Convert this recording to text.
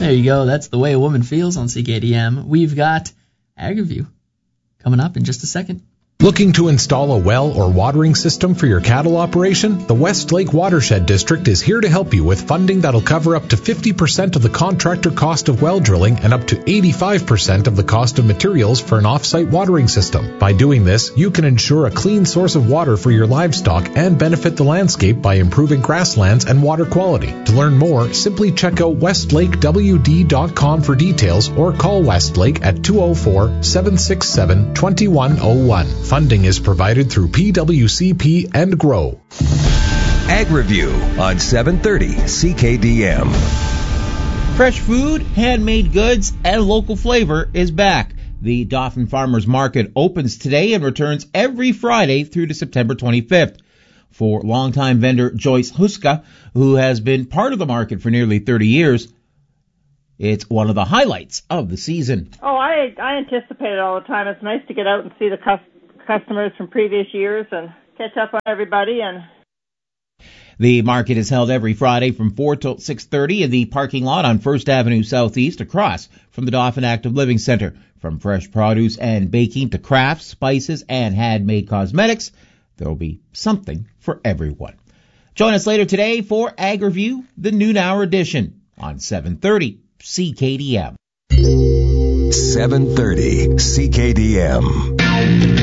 There you go. That's the way a woman feels on CKDM. We've got Ag Review coming up in just a second. Looking to install a well or watering system for your cattle operation? The Westlake Watershed District is here to help you with funding that'll cover up to 50% of the contractor cost of well drilling and up to 85% of the cost of materials for an off-site watering system. By doing this, you can ensure a clean source of water for your livestock and benefit the landscape by improving grasslands and water quality. To learn more, simply check out westlakewd.com for details or call Westlake at 204-767-2101. Funding is provided through PWCP and GROW. Ag Review on 730 CKDM. Fresh food, handmade goods, and local flavor is back. The Dauphin Farmers Market opens today and returns every Friday through to September 25th. For longtime vendor Joyce Huska, who has been part of the market for nearly 30 years, it's one of the highlights of the season. Oh, I anticipate it all the time. It's nice to get out and see the customers from previous years and catch up on everybody. And the market is held every Friday from 4 till 6:30 in the parking lot on First Avenue Southeast, across from the Dauphin Active Living Center. From fresh produce and baking to crafts, spices, and handmade cosmetics, there will be something for everyone. Join us later today for Ag Review, the noon hour edition on 730 CKDM. 730 CKDM.